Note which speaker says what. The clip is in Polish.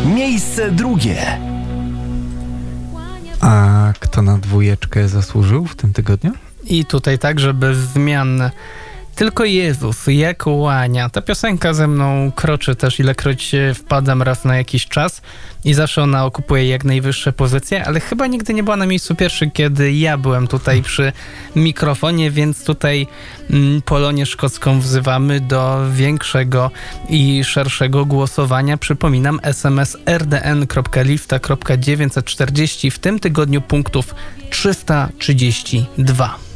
Speaker 1: Miejsce drugie.
Speaker 2: A kto na 2 zasłużył w tym tygodniu?
Speaker 3: I tutaj także bez zmian. Tylko Jezus je kłania. Ta piosenka ze mną kroczy też, ilekroć wpadam raz na jakiś czas i zawsze ona okupuje jak najwyższe pozycje, ale chyba nigdy nie była na miejscu pierwszym, kiedy ja byłem tutaj przy mikrofonie, więc tutaj Polonię Szkocką wzywamy do większego i szerszego głosowania. Przypominam, SMS rdn.lista.940, w tym tygodniu punktów 332.